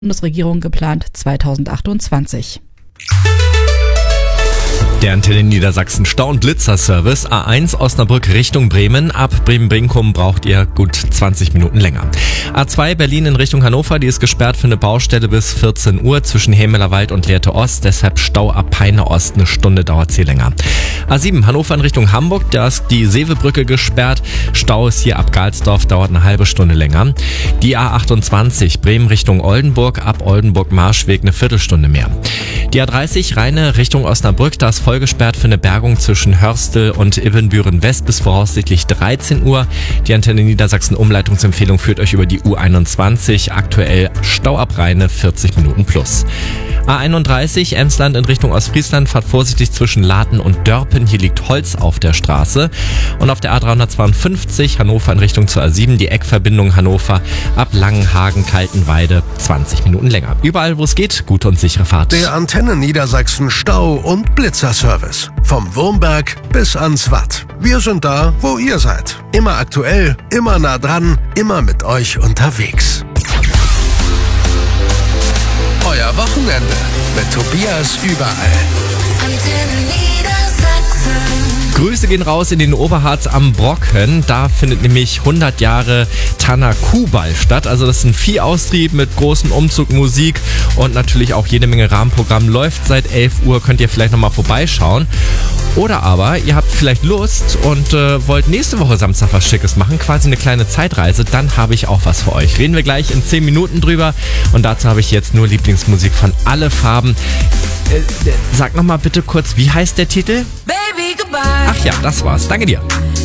Bundesregierung geplant 2028. Der Antenne Niedersachsen Stau- und Blitzerservice A1 Osnabrück Richtung Bremen. Ab Bremen-Brinkum braucht ihr gut 20 Minuten länger. A2 Berlin in Richtung Hannover, die ist gesperrt für eine Baustelle bis 14 Uhr zwischen Hemelerwald und Lehrte Ost. Deshalb Stau ab Peine Ost, eine Stunde dauert sie länger. A7 Hannover in Richtung Hamburg, da ist die Seevebrücke gesperrt. Stau ist hier ab Galsdorf, dauert eine halbe Stunde länger. Die A28 Bremen Richtung Oldenburg, ab Oldenburg-Marschweg eine Viertelstunde mehr. Die A30 Rheine Richtung Osnabrück, da ist vollgesperrt für eine Bergung zwischen Hörstel und Ibbenbüren West bis voraussichtlich 13 Uhr. Die Antenne Niedersachsen Umleitungsempfehlung führt euch über die U21. Aktuell Stau ab Rheine 40 Minuten plus. A31 Emsland in Richtung Ostfriesland, fahrt vorsichtig zwischen Laten und Dörpen. Hier liegt Holz auf der Straße. Und auf der A352 Hannover in Richtung zur A7, die Eckverbindung Hannover ab Langenhagen, Kaltenweide 20 Minuten länger. Überall, wo es geht, gute und sichere Fahrt. Der Antenne Niedersachsen Stau- und Blitzerservice. Vom Wurmberg bis ans Watt. Wir sind da, wo ihr seid. Immer aktuell, immer nah dran, immer mit euch unterwegs. Euer Wochenende mit Tobias überall. Antenne Niedersachsen. Grüße gehen raus in den Oberharz am Brocken. Da findet nämlich 100 Jahre Tanaku-Ball statt. Also das ist ein Viehaustrieb mit großem Umzug, Musik und natürlich auch jede Menge Rahmenprogramm. Läuft seit 11 Uhr, könnt ihr vielleicht nochmal vorbeischauen. Oder aber ihr habt vielleicht Lust und wollt nächste Woche Samstag was Schickes machen, quasi eine kleine Zeitreise, dann habe ich auch was für euch. Reden wir gleich in 10 Minuten drüber und dazu habe ich jetzt nur Lieblingsmusik von Alle Farben. Sag nochmal bitte kurz, wie heißt der Titel? Baby, goodbye. Ach ja, das war's. Danke dir.